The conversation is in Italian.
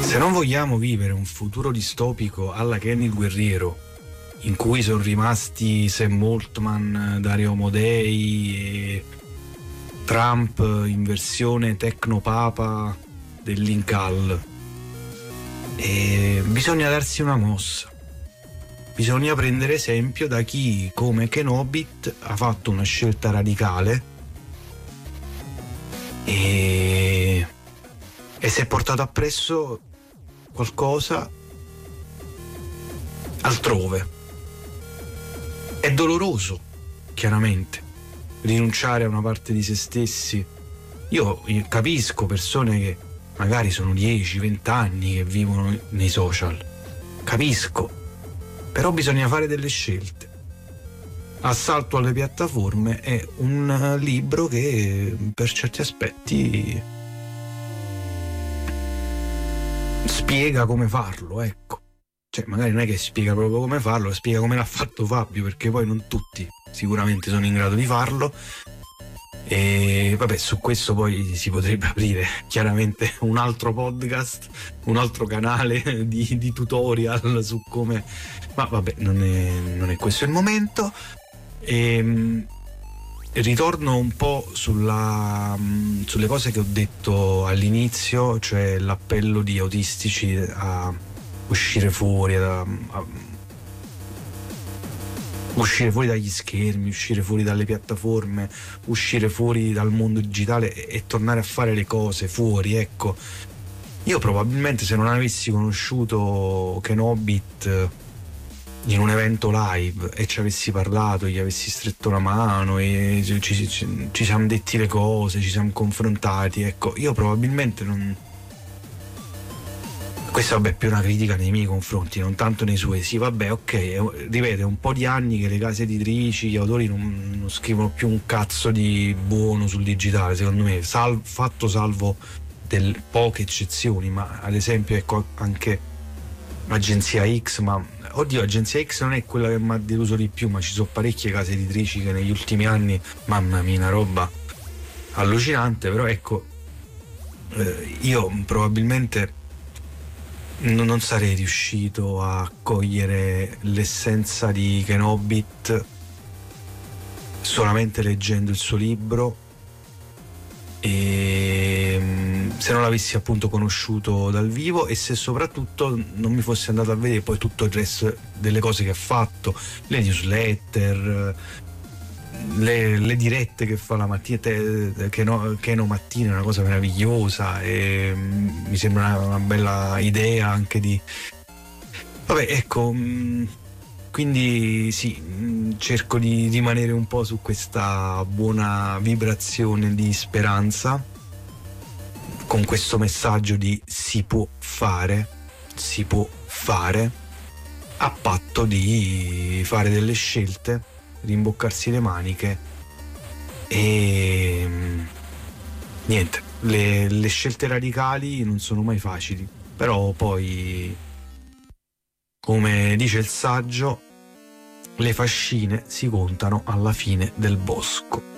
Se non vogliamo vivere un futuro distopico alla Kenny il Guerriero, in cui sono rimasti Sam Altman, Dario Amodei e Trump in versione tecnopapa dell'Incal, e bisogna darsi una mossa. Bisogna prendere esempio da chi, come Kenobit, ha fatto una scelta radicale e si è portato appresso qualcosa altrove. È doloroso, chiaramente, rinunciare a una parte di se stessi. Io capisco persone che magari sono 10-20 anni che vivono nei social, capisco, però bisogna fare delle scelte. Assalto alle piattaforme è un libro che per certi aspetti spiega come farlo, ecco. Cioè, magari non è che spiega proprio come farlo, spiega come l'ha fatto Fabio, perché poi non tutti sicuramente sono in grado di farlo. E vabbè, su questo poi si potrebbe aprire chiaramente un altro podcast, un altro canale di tutorial su come, ma vabbè, non è questo il momento. Ritorno un po' sulle cose che ho detto all'inizio, cioè l'appello di autistici a uscire fuori, a uscire fuori dagli schermi, uscire fuori dalle piattaforme, uscire fuori dal mondo digitale e tornare a fare le cose fuori, ecco. Io probabilmente, se non avessi conosciuto Kenobit in un evento live e ci avessi parlato, gli avessi stretto la mano e ci siamo detti le cose, ci siamo confrontati, ecco, io probabilmente non... Questa vabbè è più una critica nei miei confronti, non tanto nei suoi. Sì, vabbè, ok, ripeto, è un po' di anni che le case editrici, gli autori non scrivono più un cazzo di buono sul digitale, secondo me, fatto salvo delle poche eccezioni, ma ad esempio ecco anche Agenzia X, ma oddio, Agenzia X non è quella che mi ha deluso di più, ma ci sono parecchie case editrici che negli ultimi anni, mamma mia, una roba allucinante. Però ecco, io probabilmente non sarei riuscito a cogliere l'essenza di Kenobit solamente leggendo il suo libro, e se non l'avessi appunto conosciuto dal vivo, e se soprattutto non mi fossi andato a vedere poi tutto il resto delle cose che ha fatto, le newsletter, le dirette che fa la mattina, Keno Mattina, è una cosa meravigliosa, e mi sembra una bella idea anche di... Vabbè, ecco, quindi sì, cerco di rimanere un po' su questa buona vibrazione di speranza, con questo messaggio di si può fare, a patto di fare delle scelte, rimboccarsi le maniche e niente, le scelte radicali non sono mai facili, però poi, come dice il saggio, le fascine si contano alla fine del bosco.